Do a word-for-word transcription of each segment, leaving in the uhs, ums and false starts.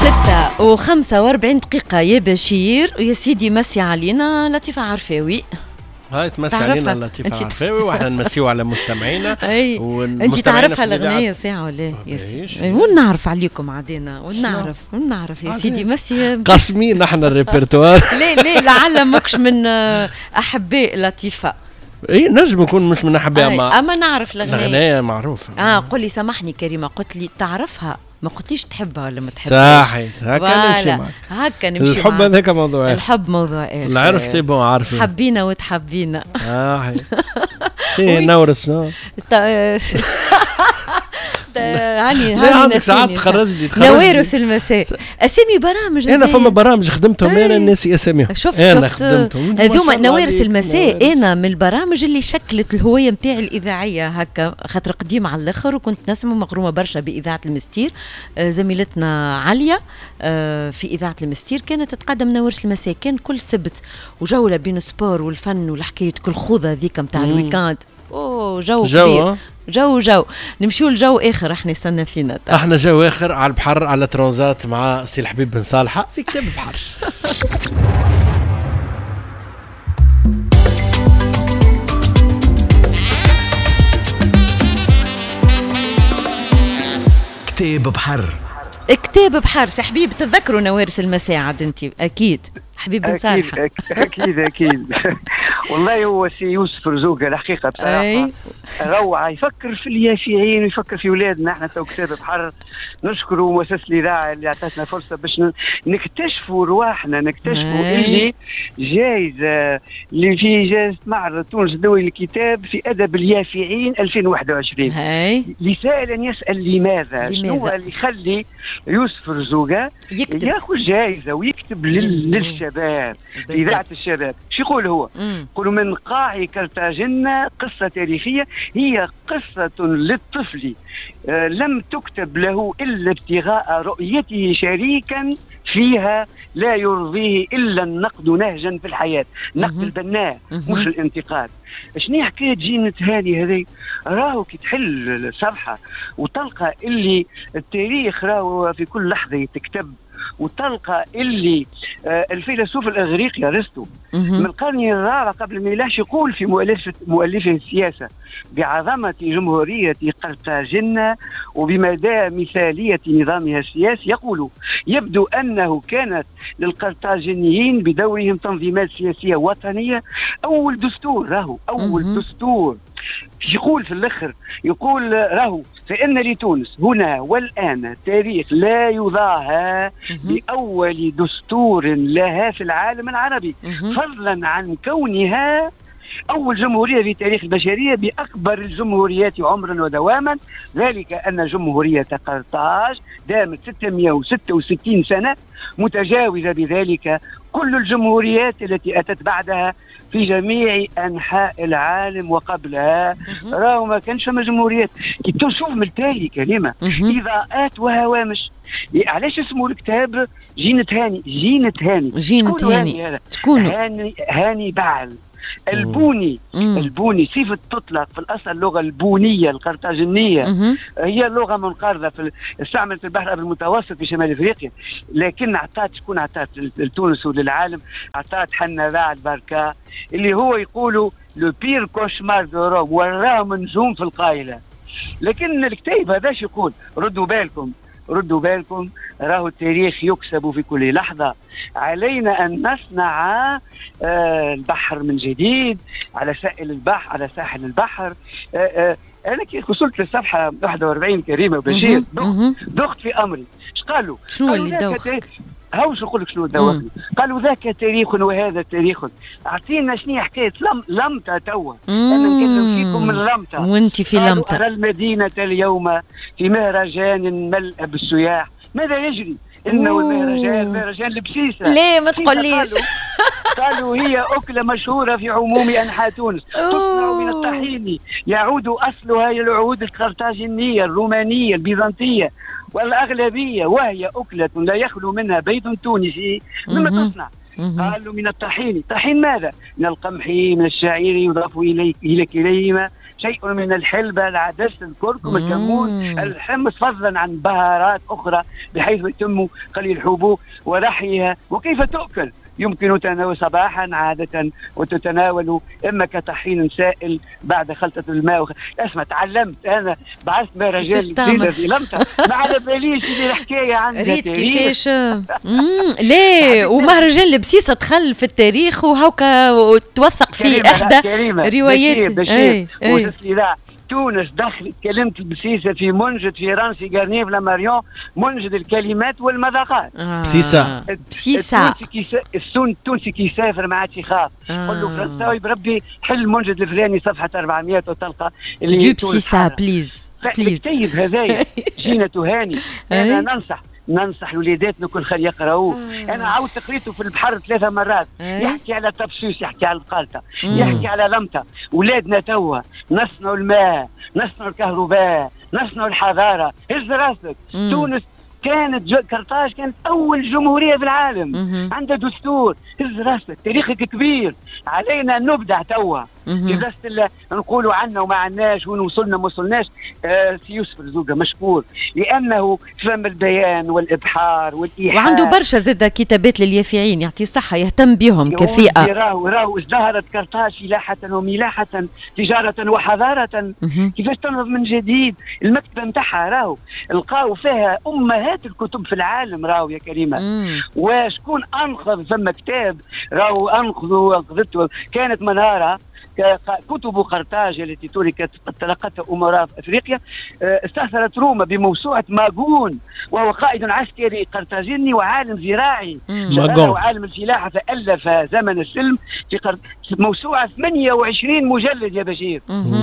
ستة وخمسة وأربعين دقيقة يا بشير ويا سيدي مسي علينا لطيفة عرفاوي. هاي تمسي علينا لطيفة عرفاوي واحنا نمسيو على مستمعينا. اي انت تعرفها الاغنية ساعة ولا يا سيدي؟ ونعرف عليكم عادينا ونعرف ونعرف يا سيدي مسي قاسمين نحن الريبرتوار. ليه ليه لعل ماكش من احباء لطيفة. اي نجم يكون مش من احبائها اما اما نعرف الاغنية. الاغنية معروفة. اه قل لي سامحني كريمة قلت لي تعرفها ما قلتليش تحبها ولا ما تحبها. صحيح هكا نمشي معك. هكا نمشي معك. الحب هذاك موضوع اخر. الحب موضوع اخر. العرف سي بون عارفين. حبينا وتحبينا. صحيح. شي نورس شنو؟ هاني هاني عندك ساعات تخرج لي نوارس المساء اسامي برامج. انا فما برامج خدمتهم انا ناسي اساميهم. شفت انا خدمتهم هذوما نوارس المساء. انا من البرامج اللي شكلت الهويه نتاعي الاذاعيه هكا خاطر قديم على الاخر وكنت نسمع مغرومه برشا باذاعه المستير. زميلتنا عليا في اذاعه المستير كانت تقدم نوارس المساء كان كل سبت وجوله بين السبور والفن والحكايه كل خوذه ذيك نتاع الويكاند. اوه جو, جو كبير جو جو نمشيو الجو اخر. احنا استنى فينا طبعا. احنا جو اخر على البحر على ترانزات مع سي الحبيب بن صالحه في كتاب البحر. كتاب بحر كتاب بحر. سي حبيب تتذكروا نوارس المساء عاد انت اكيد حبيب بن صالحه. أكيد, أكيد أكيد والله هو سي يوسف رزوقة الحقيقة بصراحة أي. روعة. يفكر في اليافعين ويفكر في أولادنا. احنا تو كتاب بحر نشكروا مؤسسة الإذاعة اللي أعطتنا فرصة باش نكتشفوا رواحنا نكتشفوا أي. اللي جائزة اللي في جائزة معرض تونس الدولي للكتاب في أدب اليافعين ألفين وواحد وعشرين. لسائل يسأل لماذا شنو اللي يخلي يوسف رزوقة ياخذ جائزة ويكتب لل... للشباب في إذاعة الشباب. شو يقول هو؟ يقولوا من قاع كرتاجنة قصة تاريخية هي قصة للطفل آه لم تكتب له إلا ابتغاء رؤيته شريكا فيها لا يرضيه إلا النقد نهجا في الحياة. نقد البناء مش الانتقاد. شنو حكاية جينة هذه هذه راهو كي تحل الصفحة وتلقى اللي التاريخ راهو في كل لحظة يتكتب وتلقى اللي آه الفيلسوف الإغريقي أرسطو من القرن الرابع قبل الميلاد يقول في مؤلفة مؤلفه السياسة بعظمة جمهورية قرطاجنة وبمدى مثالية نظامها السياسي. يقول يبدو أنه كانت للقرطاجنيين بدورهم تنظيمات سياسية وطنية. أول دستور راهو أول دستور يقول في الأخر يقول راهو فإن لتونس هنا والآن تاريخ لا يضاهى بأول دستور لها في العالم العربي فضلا عن كونها أول جمهورية في تاريخ البشرية بأكبر الجمهوريات عمرا ودواما. ذلك أن جمهورية قرطاج دامت ستمائة وستة وستين سنة متجاوزة بذلك كل الجمهوريات التي أتت بعدها في جميع أنحاء العالم وقبلها. راهو ما كانش فما جمهوريات. كي تشوف من التالي كلمة إضاءات وهوامش. علاش اسمه الكتاب جينة هاني؟ جينة هاني جينة هاني شكون هاني؟ هاني بعل البوني. مم. البوني صفة تطلق في الأصل اللغة البونية القرطاجنية. مم. هي لغة منقرضة في استعملت في البحر المتوسط في شمال أفريقيا لكن عطات شكون عطات لتونس وللعالم عطات حنا بعد بركة اللي هو يقولوا لو بير كوشمار دوروم وراهم نجوم في القايلة. لكن الكتاب هذاش يقول ردوا بالكم ردوا بالكم راهو التاريخ يكسب في كل لحظة. علينا أن نصنع آه البحر من جديد على سائل البحر على ساحل البحر. آه آه أنا كي وصلت للصفحة واحد وأربعين كريمة بشير ضغط في أمري. ايش قالوا؟ شنو اللي دوخ؟ هاوش نقول لك شنو دوخني. قالوا ذاك تاريخ وهذا تاريخ. أعطينا شنو حكاية لم لمتة توا. أنا نتكلم فيكم من لمتة وأنت في لمتة. أرى المدينة اليوم في مهرجان ملأ بالسياح. ماذا يجري؟ إنه المهرجان مهرجان البسيسة. ليه ما تقوليش؟ قالوا هي أكلة مشهورة في عموم أنحاء تونس تصنع من الطحين يعود أصلها إلى العهود القرطاجنية الرومانية البيزنطية والأغلبية وهي أكلة لا يخلو منها بيت تونسي. مما تصنع؟ قالوا من الطحين. طحين ماذا؟ من القمح من الشعير يضاف إليه إلى كليهما شيء من الحلبة، العدس، الكركم، الكمون، الحمص، فضلا عن بهارات أخرى بحيث يتم قليل الحبوب ورحيها. وكيف تؤكل؟ يمكن تناول صباحا عادة، وتتناول إما كطحين سائل بعد خلطة الماء وخ... اسمع، تعلمت أنا، بعثت مع رجال جديدة في لمطة ما على باليش اللي الحكاية عندها ريت كيفاش ليه ومهرجان البسيسة دخل في التاريخ وهوكا وتوثق في إحدى روايات اي تونس دخلت كلمة البسيسة في منجد في رانسي غارنيه بلا ماريون، منجد الكلمات والمذاقات. آه. بسيسة بسيسة السون التونسي كي يسافر ما عادش يخاف، آه. قل له فرنساوي بربي حل منجد الفلاني صفحة أربعمائة وتلقى اللي جو بسيسة بليز بليز. الكتيب هذايا جينا تهاني. أنا ننصح ننصح وليداتنا كل خير يقراوه. آه. انا عاودت قريته في البحر ثلاثه مرات. آه. يحكي على تبسوس، يحكي على القالطه، يحكي على لمطه. ولادنا توا نصنعوا الماء، نصنعوا الكهرباء، نصنعوا الحضاره. هز راسك. تونس كانت قرطاج كانت اول جمهوريه في العالم. مم. عندها دستور. هز راسك، تاريخك كبير، علينا نبدع توا. إذا نقولوا عنا وما عناش وين وصلنا ما وصلناش. آه سي يوسف رزوقة مشكور لأنه فهم البيان والإبحار والإيحاء، وعنده برشا زاد كتابات لليافعين، يعطي صحة، يهتم بهم كفئة. راهو راهو ازدهرت قرطاج فلاحة وملاحة، تجارة وحضارة. كيفاش تنهض من جديد. المكتبة نتاعها راهو لقاو فيها أمهات الكتب في العالم راهو يا كريمة. مم. وشكون أنقذ ثم كتاب راهو أنقذوا أنقذته كانت منارة كتب قرطاج التي تركت قد تلقتها أمراء أفريقيا. استأثرت روما بموسوعة ماغون، وهو قائد عسكري قرطاجيني وعالم زراعي وعالم الفلاحة، فألف زمن السلم في قرط... موسوعة ثمانية وعشرين مجلد يا بشير.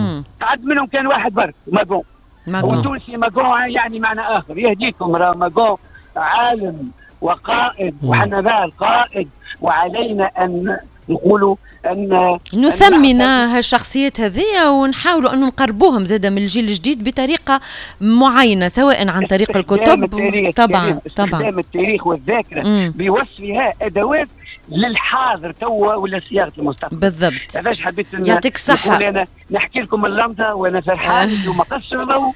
قعد منهم كان واحد برك ماغون. والتونسي ماغون يعني معنى آخر يهديكم. راه ماغون عالم وقائد وحنبال قائد، وعلينا أن نقولوا أن نثمن هالشخصيات هذية ونحاولوا أن نقربوهم زادا من الجيل الجديد بطريقة معينة، سواء عن طريق الكتب طبعا طبعا التاريخ والذاكرة بوصفها أدوات للحاضر توا ولا صياغة المستقبل. بالضبط. هذاش حبيت يعطيك الصحة. أنا نحكي لكم اللمضة وأنا فرحان وما قصروا.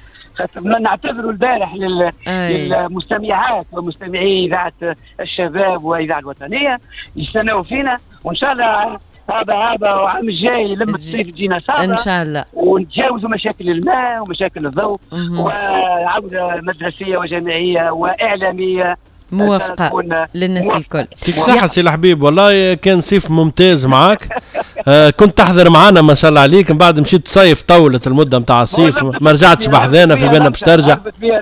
نعتذر البارح لل... للمستمعات ومستمعي إذاعة الشباب وإذاعة الوطنية يستنوا فينا، وإن شاء الله هذا هذا وعام الجاي لما الصيف تجينا صعبة إن شاء الله، ونتجاوزوا مشاكل الماء ومشاكل الضوء وعودة مدرسية وجامعية وإعلامية موفقة للناس الكل. يعطيك صحة سي الحبيب، والله كان صيف ممتاز معك. آه كنت تحضر معنا ما شاء الله عليك، من بعد مشيت تصيف طولت المدة متاع الصيف ما رجعتش بحذانا في بالنا باش ترجع.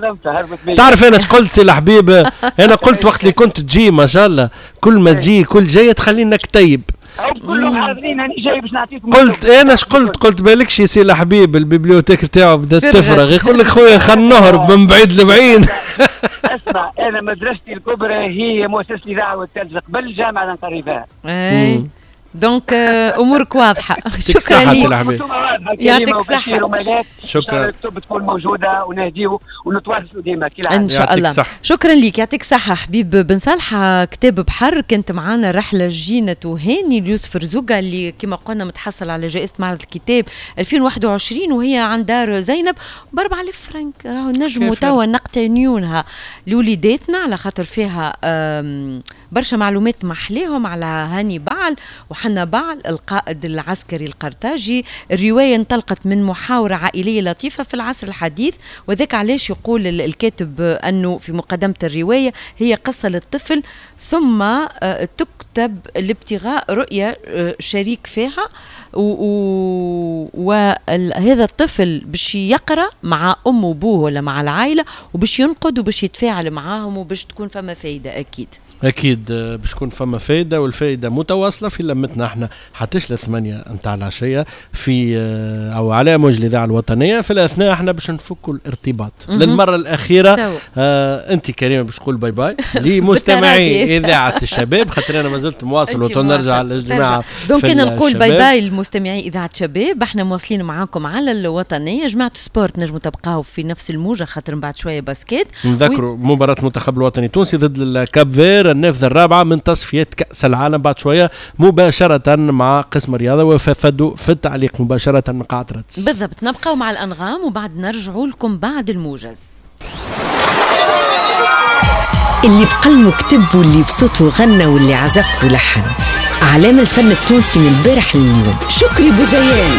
تعرف انا اش قلت سي الحبيب؟ انا قلت وقت اللي كنت تجي ما شاء الله كل ما تجي كل جاية تخلينا كتيب كلهم حاضرين. انا جاي باش نعطيكم. قلت انا اش قلت قلت بالكش يا سي الحبيب البيبليوتيك نتاعو بدات تفرغ، يقول لك خويا خلينا نهرب من بعيد لبعيد. اسمع، انا مدرستي الكبرى هي مؤسسه الاذاعه والتلفزيون قبل الجامعه اللي نقريبها. اي دونك امورك واضحه. شكرا لك، يعطيك الصحه. شكرا. الكتب تكون موجوده ونهديو ونتواصلوا ديما ان شاء الله. شكرا لك، يعطيك الصحه حبيب بن صالحه. كتاب بحر كانت معنا رحله جينا تهاني ليوسف رزوقة اللي كما قلنا متحصل على جائزه معرض الكتاب ألفين وواحد وعشرين، وهي عن دار زينب ب أربعة آلاف فرنك. راهو نجموا توا نقتنيونها لوليداتنا على خاطر فيها برشا معلومات محليهم على هاني بعل وحنا بعل القائد العسكري القرطاجي. الرواية انطلقت من محاورة عائلية لطيفة في العصر الحديث، وذاك علاش يقول الكاتب أنه في مقدمة الرواية هي قصة للطفل ثم تكتب لابتغاء رؤية شريك فيها، وهذا الطفل باش يقرأ مع أمه وبوه ولا مع العائلة وباش ينقد وباش يتفاعل معاهم وباش تكون فما فايدة. أكيد اكيد باش تكون فما فايده، والفايده متواصله في لمتنا احنا حتش لثمانية نتاع العشيه في او على موج الاذاعه الوطنيه. في الاثناء احنا باش نفكوا الارتباط للمره الاخيره. آه انت كريمه باش تقول باي باي لمستمعي اذاعه الشباب، خاطر انا ما زلت مواصل وتنرجع للجماعه. دونك انا نقول باي باي مستمعي إذاعة شباب، احنا مواصلين معاكم على الوطنية. جماعة سبورت نجموا تبقاو في نفس الموجة خاطر من بعد شوية باسكيت. نذكروا و... مباراة المنتخب الوطني التونسي ضد الكاب فير النافذة الرابعة من تصفيات كأس العالم بعد شوية مباشرة مع قسم الرياضة، وفادوا في التعليق مباشرة من قاعة رادس. بالضبط، نبقاو مع الأنغام وبعد نرجعوا لكم بعد الموجز. اللي بقلمه كتب واللي بصوته غنى واللي عزف ولحن، أعلام الفن التونسي من البارح لليوم. شكري بوزيان.